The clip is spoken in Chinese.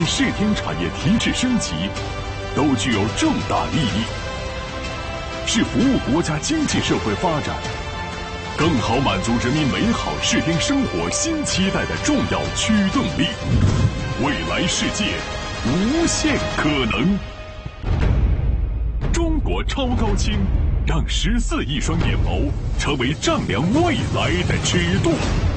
视听产业提质升级，都具有重大意义，是服务国家经济社会发展，更好满足人民美好视听生活新期待的重要驱动力。未来世界，无限可能。中国超高清，让14亿双眼眸成为丈量未来的尺度。